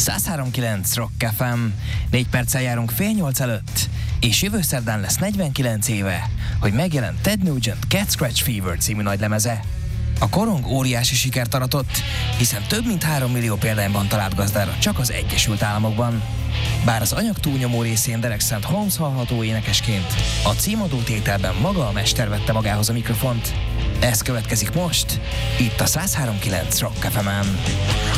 103.9 Rock FM. 4 perccel járunk fél 8 előtt, és jövő szerdán lesz 49 éve, hogy megjelent Ted Nugent Cat Scratch Fever című nagylemeze. A korong óriási sikert aratott, hiszen több mint 3 millió példányban talált gazdára csak az Egyesült Államokban. Bár az anyag túlnyomó részén Derek St. Holmes hallható énekesként, a címadó tételben maga a mester vette magához a mikrofont. Ez következik most, itt a 103.9 Rock FM-en.